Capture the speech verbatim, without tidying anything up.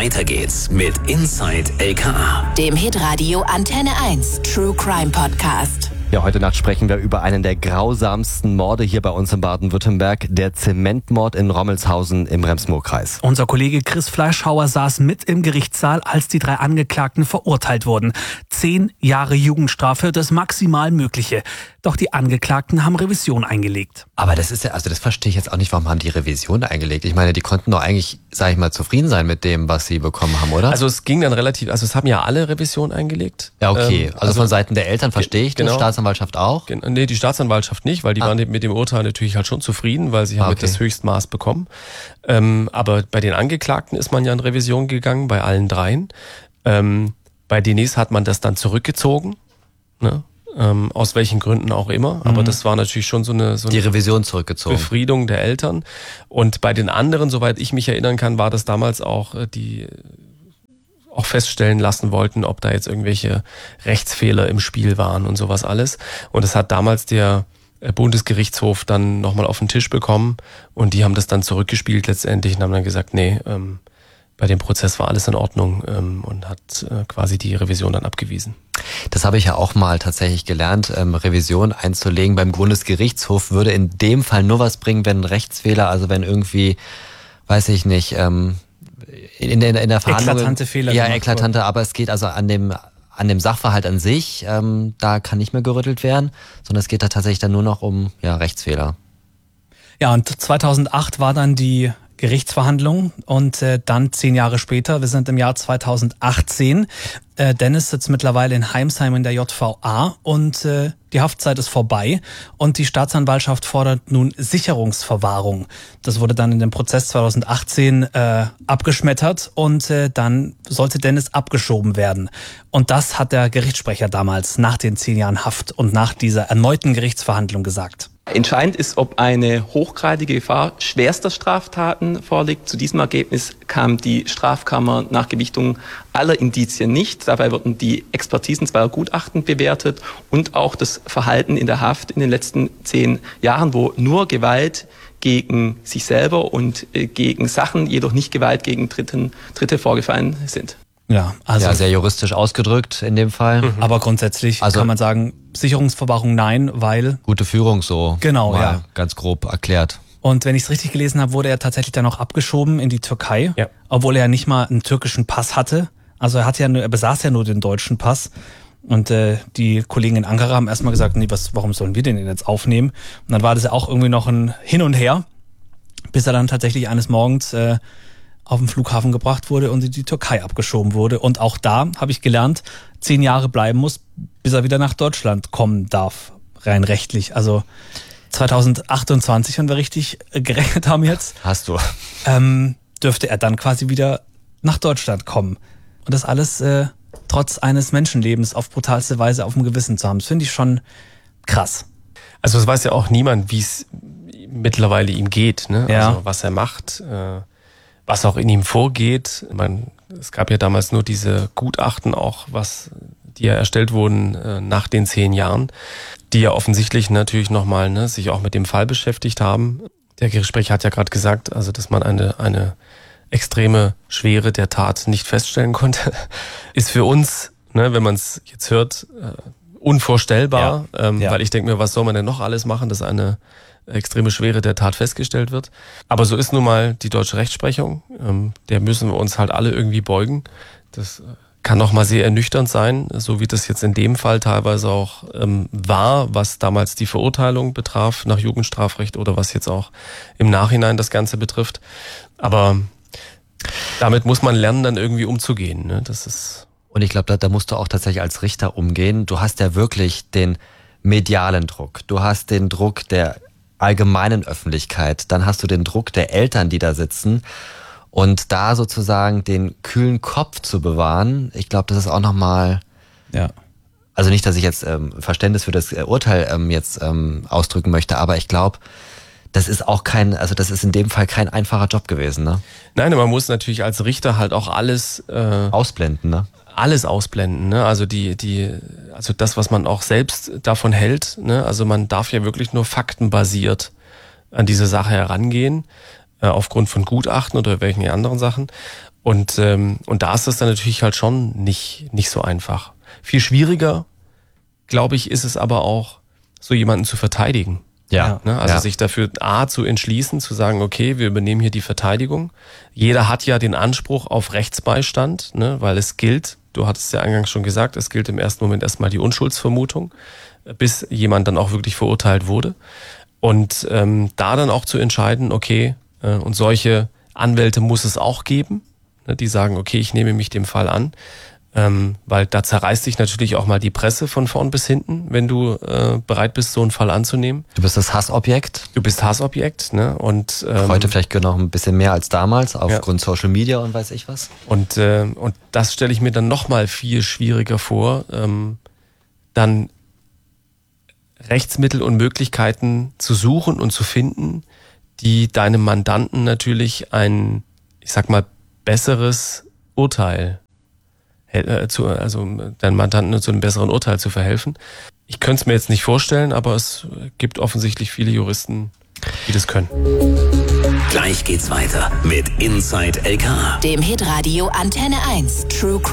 Weiter geht's mit Inside L K A, dem Hitradio Antenne eins True Crime Podcast. Ja, heute Nacht sprechen wir über einen der grausamsten Morde hier bei uns in Baden-Württemberg, der Zementmord in Rommelshausen im Rems-Murr-Kreis. Unser Kollege Chris Fleischhauer saß mit im Gerichtssaal, als die drei Angeklagten verurteilt wurden. Zehn Jahre Jugendstrafe, das maximal Mögliche. Doch die Angeklagten haben Revision eingelegt. Aber das ist ja, also das verstehe ich jetzt auch nicht, warum haben die Revision eingelegt? Ich meine, die konnten doch eigentlich, sage ich mal, zufrieden sein mit dem, was sie bekommen haben, oder? Also es ging dann relativ, also es haben ja alle Revision eingelegt. Ja, okay. Ähm, also, also von Seiten der Eltern verstehe ich genau. das, Staatsanwaltschaft auch? Gen- nee, die Staatsanwaltschaft nicht, weil die ah. waren mit dem Urteil natürlich halt schon zufrieden, weil sie haben ah, okay. das Höchstmaß bekommen. Ähm, aber bei den Angeklagten ist man ja in Revision gegangen, bei allen dreien. Ähm, bei Denise hat man das dann zurückgezogen, ne? Ähm, aus welchen Gründen auch immer. Aber mhm. das war natürlich schon so eine, so eine die Revision zurückgezogen. Befriedung der Eltern. Und bei den anderen, soweit ich mich erinnern kann, war das damals auch, die auch feststellen lassen wollten, ob da jetzt irgendwelche Rechtsfehler im Spiel waren und sowas alles. Und das hat damals der Bundesgerichtshof dann nochmal auf den Tisch bekommen und die haben das dann zurückgespielt letztendlich und haben dann gesagt, nee, ähm, bei dem Prozess war alles in Ordnung ähm, und hat äh, quasi die Revision dann abgewiesen. Das habe ich ja auch mal tatsächlich gelernt, ähm, Revision einzulegen beim Bundesgerichtshof würde in dem Fall nur was bringen, wenn ein Rechtsfehler, also wenn irgendwie, weiß ich nicht, ähm, in, in, in der Verhandlung... Eklatante Fehler. Ja, eklatante, wird. Aber es geht also an dem, an dem Sachverhalt an sich, ähm, da kann nicht mehr gerüttelt werden, sondern es geht da tatsächlich dann nur noch um ja, Rechtsfehler. Ja, und zweitausendacht war dann die Gerichtsverhandlung und äh, dann zehn Jahre später, wir sind im Jahr zweitausendachtzehn, äh, Dennis sitzt mittlerweile in Heimsheim in der J V A und äh, die Haftzeit ist vorbei und die Staatsanwaltschaft fordert nun Sicherungsverwahrung. Das wurde dann in dem Prozess zweitausendachtzehn äh, abgeschmettert und äh, dann sollte Dennis abgeschoben werden. Und das hat der Gerichtssprecher damals nach den zehn Jahren Haft und nach dieser erneuten Gerichtsverhandlung gesagt. Entscheidend ist, ob eine hochgradige Gefahr schwerster Straftaten vorliegt. Zu diesem Ergebnis kam die Strafkammer nach Gewichtung aller Indizien nicht. Dabei wurden die Expertisen zweier Gutachten bewertet und auch das Verhalten in der Haft in den letzten zehn Jahren, wo nur Gewalt gegen sich selber und gegen Sachen, jedoch nicht Gewalt gegen Dritten, Dritte vorgefallen sind. Ja, also ja, sehr juristisch ausgedrückt in dem Fall. Mhm. Aber grundsätzlich also, kann man sagen, Sicherungsverwahrung nein, weil... Gute Führung so. Genau, mal ja. Ganz grob erklärt. Und wenn ich es richtig gelesen habe, wurde er tatsächlich dann auch abgeschoben in die Türkei, ja. obwohl er ja nicht mal einen türkischen Pass hatte. Also er hatte ja nur, er besaß ja nur den deutschen Pass. Und äh, die Kollegen in Ankara haben erstmal gesagt, nee, was, warum sollen wir den denn jetzt aufnehmen? Und dann war das ja auch irgendwie noch ein Hin und Her, bis er dann tatsächlich eines Morgens... Äh, auf den Flughafen gebracht wurde und in die Türkei abgeschoben wurde. Und auch da habe ich gelernt, zehn Jahre bleiben muss, bis er wieder nach Deutschland kommen darf, rein rechtlich. Also zweitausendachtundzwanzig, wenn wir richtig gerechnet haben jetzt. Hast du. Ähm, dürfte er dann quasi wieder nach Deutschland kommen. Und das alles äh, trotz eines Menschenlebens auf brutalste Weise auf dem Gewissen zu haben. Das finde ich schon krass. Also es weiß ja auch niemand, wie es mittlerweile ihm geht, ne? Ja. Also was er macht, äh, was auch in ihm vorgeht. Man, es gab ja damals nur diese Gutachten auch, was die ja erstellt wurden äh, nach den zehn Jahren, die ja offensichtlich natürlich nochmal ne, sich auch mit dem Fall beschäftigt haben. Der Gerichtssprecher hat ja gerade gesagt, also dass man eine eine extreme Schwere der Tat nicht feststellen konnte, ist für uns, ne, wenn man es jetzt hört, äh, unvorstellbar, ja. Ähm, ja. Weil ich denke mir, was soll man denn noch alles machen, dass eine extreme Schwere der Tat festgestellt wird. Aber so ist nun mal die deutsche Rechtsprechung. Ähm, der müssen wir uns halt alle irgendwie beugen. Das kann noch mal sehr ernüchternd sein, so wie das jetzt in dem Fall teilweise auch ähm, war, was damals die Verurteilung betraf nach Jugendstrafrecht oder was jetzt auch im Nachhinein das Ganze betrifft. Aber damit muss man lernen, dann irgendwie umzugehen. Ne? Das ist Und ich glaube, da, da musst du auch tatsächlich als Richter umgehen. Du hast ja wirklich den medialen Druck. Du hast den Druck der allgemeinen Öffentlichkeit. Dann hast du den Druck der Eltern, die da sitzen. Und da sozusagen den kühlen Kopf zu bewahren, ich glaube, das ist auch nochmal... Ja. Also nicht, dass ich jetzt ähm, Verständnis für das Urteil ähm, jetzt ähm, ausdrücken möchte, aber ich glaube, das ist auch kein, also das ist in dem Fall kein einfacher Job gewesen, ne? Nein, man muss natürlich als Richter halt auch alles... Äh, ausblenden, ne? Alles ausblenden, ne? Also die, die, also das, was man auch selbst davon hält, ne? Also man darf ja wirklich nur faktenbasiert an diese Sache herangehen. äh, aufgrund von Gutachten oder welchen anderen Sachen. Und, ähm, und da ist das dann natürlich halt schon nicht, nicht so einfach. Viel schwieriger, glaube ich, ist es aber auch, so jemanden zu verteidigen. Ja. Ne? Also ja. sich dafür A zu entschließen, zu sagen, okay, wir übernehmen hier die Verteidigung. Jeder hat ja den Anspruch auf Rechtsbeistand, ne? Weil es gilt, du hattest ja eingangs schon gesagt, es gilt im ersten Moment erstmal die Unschuldsvermutung, bis jemand dann auch wirklich verurteilt wurde. Und ähm, da dann auch zu entscheiden, okay, äh, und solche Anwälte muss es auch geben, ne? Die sagen, okay, ich nehme mich dem Fall an. Ähm, weil da zerreißt sich natürlich auch mal die Presse von vorn bis hinten, wenn du äh, bereit bist, so einen Fall anzunehmen. Du bist das Hassobjekt. Du bist Hassobjekt, ne? Und ähm, heute vielleicht noch ein bisschen mehr als damals, aufgrund ja. Social Media und weiß ich was. Und äh, und das stelle ich mir dann nochmal viel schwieriger vor, ähm, dann Rechtsmittel und Möglichkeiten zu suchen und zu finden, die deinem Mandanten natürlich ein, ich sag mal, besseres Urteil Zu, also deinen Mandanten zu einem besseren Urteil zu verhelfen. Ich könnte es mir jetzt nicht vorstellen, aber es gibt offensichtlich viele Juristen, die das können. Gleich geht's weiter mit Inside L K A. Dem Hitradio Antenne eins True Crime